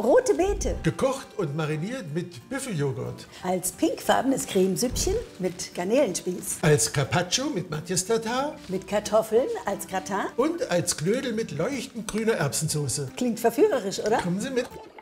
rote Beete. Gekocht und mariniert mit Büffeljoghurt. Als pinkfarbenes Cremesüppchen mit Garnelenspieß. Als Carpaccio mit Matjes Tatar. Mit Kartoffeln als Gratin. Und als Knödel mit leuchtend grüner Erbsensauce. Klingt verführerisch, oder? Kommen Sie mit.